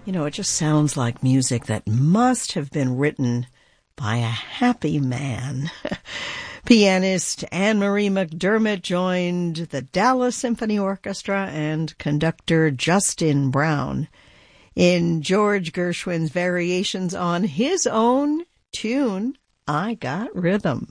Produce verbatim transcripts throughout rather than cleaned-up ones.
You know, it just sounds like music that must have been written by a happy man. Pianist Anne-Marie McDermott joined the Dallas Symphony Orchestra and conductor Justin Brown in George Gershwin's variations on his own tune, I Got Rhythm.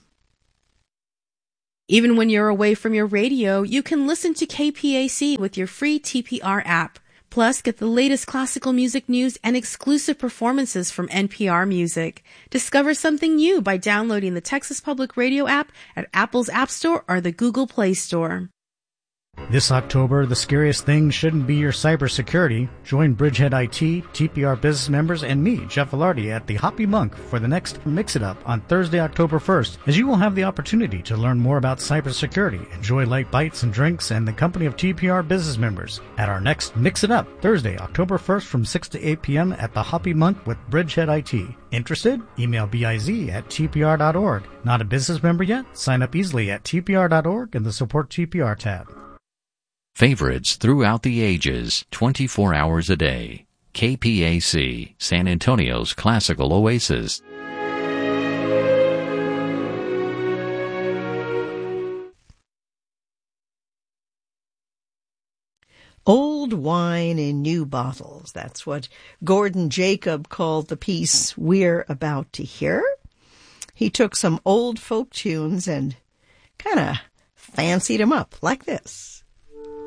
Even when you're away from your radio, you can listen to K P A C with your free T P R app. Plus, get the latest classical music news and exclusive performances from N P R Music. Discover something new by downloading the Texas Public Radio app at Apple's App Store or the Google Play Store. This October, the scariest thing shouldn't be your cybersecurity. Join Bridgehead I T, T P R business members, and me, Jeff Velarde, at the Hoppy Monk for the next Mix It Up on Thursday, October first, as you will have the opportunity to learn more about cybersecurity, enjoy light bites and drinks, and the company of T P R business members at our next Mix It Up, Thursday, October first from six to eight p.m. at the Hoppy Monk with Bridgehead I T. Interested? Email biz at t p r dot org. Not a business member yet? Sign up easily at t p r dot org in the Support T P R tab. Favorites throughout the ages, twenty-four hours a day. K P A C, San Antonio's classical oasis. Old wine in new bottles. That's what Gordon Jacob called the piece we're about to hear. He took some old folk tunes and kind of fancied them up like this.